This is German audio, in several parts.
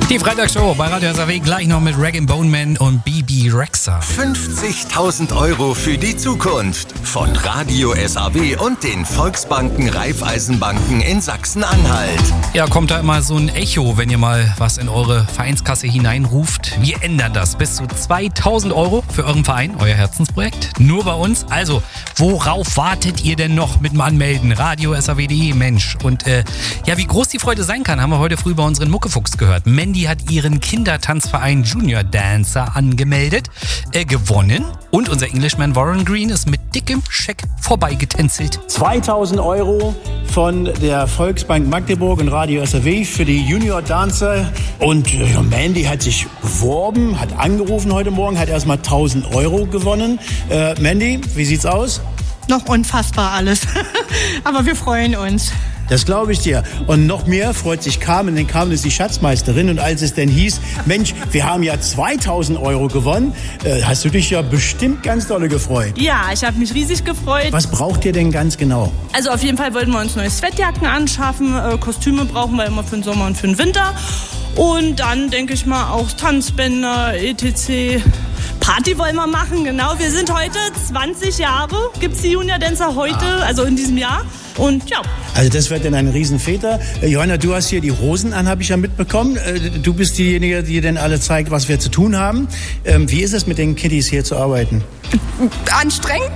Die Freitagsshow bei Radio SAW gleich noch mit Rag & Bone Man und BB Rexha. 50.000 € für die Zukunft von Radio SAW und den Volksbanken Raiffeisenbanken in Sachsen-Anhalt. Ja, kommt da immer so ein Echo, wenn ihr mal was in eure Vereinskasse hineinruft. Wir ändern das. Bis zu 2.000 € für euren Verein, euer Herzensprojekt. Nur bei uns. Also, worauf wartet ihr denn noch mit dem Anmelden? Radio SAW.de, Mensch. Und ja, wie groß die Freude sein kann, haben wir heute früh bei unseren Muckefuchs gehört. Mandy hat ihren Kindertanzverein Junior Dancer angemeldet, gewonnen. Und unser Englishman Warren Green ist mit dickem Scheck vorbeigetänzelt. 2.000 € von der Volksbank Magdeburg und Radio SAW für die Junior Dancer. Und Mandy hat sich beworben, hat angerufen heute Morgen, hat erstmal 1.000 € gewonnen. Mandy, wie sieht's aus? Noch unfassbar alles. Aber wir freuen uns. Das glaube ich dir. Und noch mehr freut sich Carmen, denn Carmen ist die Schatzmeisterin. Und als es denn hieß, Mensch, wir haben ja 2.000 € gewonnen, hast du dich ja bestimmt ganz dolle gefreut. Ja, ich habe mich riesig gefreut. Was braucht ihr denn ganz genau? Also auf jeden Fall wollten wir uns neue Sweatjacken anschaffen. Kostüme brauchen wir immer für den Sommer und für den Winter. Und dann denke ich mal auch Tanzbänder, etc. Party wollen wir machen, genau. Wir sind heute 20 Jahre, gibt es die Junior Dancer heute, also in diesem Jahr. Und ja. Also das wird dann ein Riesenväter. Johanna, du hast hier die Hosen an, habe ich ja mitbekommen. Du bist diejenige, die denn alle zeigt, was wir zu tun haben. Wie ist es mit den Kiddies hier zu arbeiten? Anstrengend,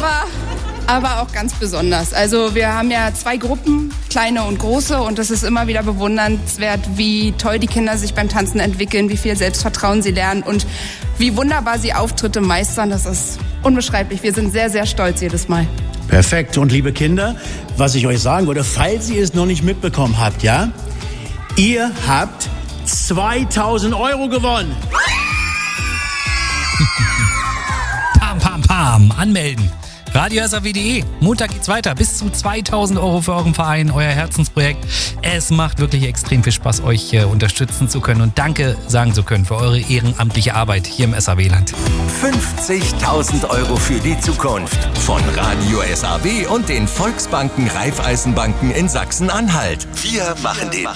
aber auch ganz besonders. Also wir haben ja 2 Gruppen, kleine und große, und das ist immer wieder bewundernswert, wie toll die Kinder sich beim Tanzen entwickeln, wie viel Selbstvertrauen sie lernen und wie wunderbar sie Auftritte meistern. Das ist unbeschreiblich. Wir sind sehr, sehr stolz jedes Mal. Perfekt. Und liebe Kinder, was ich euch sagen würde, falls ihr es noch nicht mitbekommen habt, ja, ihr habt 2.000 € gewonnen. Pam, pam, pam. Anmelden. Radio SAW.de. Montag geht's weiter. Bis zu 2.000 € für euren Verein, euer Herzensprojekt. Es macht wirklich extrem viel Spaß, euch unterstützen zu können und Danke sagen zu können für eure ehrenamtliche Arbeit hier im SAW-Land. 50.000 € für die Zukunft von Radio SAW und den Volksbanken Raiffeisenbanken in Sachsen-Anhalt. Wir machen den